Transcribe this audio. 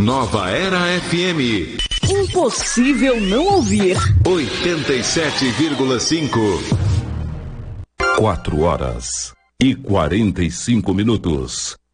Nova Era FM. Impossível não ouvir. 87,5. 4 horas e 45 minutos.